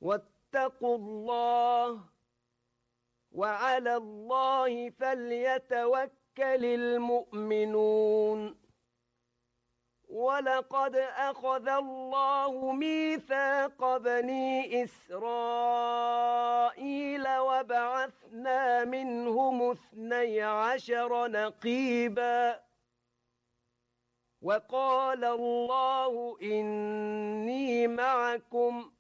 واتقوا الله وعلى الله فليتوكل المؤمنون ولقد أخذ الله ميثاق بني إسرائيل وبعثنا منهم 12 نقيبا وقال الله إني معكم